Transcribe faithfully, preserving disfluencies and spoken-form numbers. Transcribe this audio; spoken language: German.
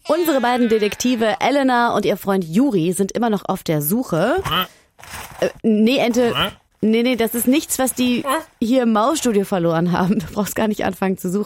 Unsere beiden Detektive Elena und ihr Freund Juri sind immer noch auf der Suche. Äh, nee, Ente, nee, nee, das ist nichts, was die hier im Mausstudio verloren haben. Du brauchst gar nicht anfangen zu suchen.